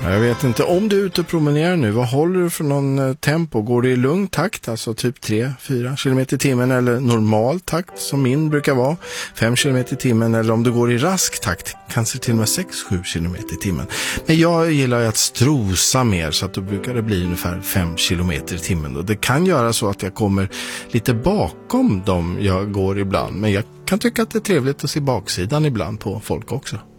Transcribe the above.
Jag vet inte, om du är ute och promenerar nu, vad håller du för någon tempo? Går det i lugn takt, alltså typ 3-4 km i timmen, eller normal takt som min brukar vara, 5 km i timmen, eller om du går i rask takt, kanske till och med 6-7 km i timmen. Men jag gillar att strosa mer, så att då brukar det bli ungefär 5 km i timmen. Och det kan göra så att jag kommer lite bakom dem jag går ibland, men jag kan tycka att det är trevligt att se baksidan ibland på folk också.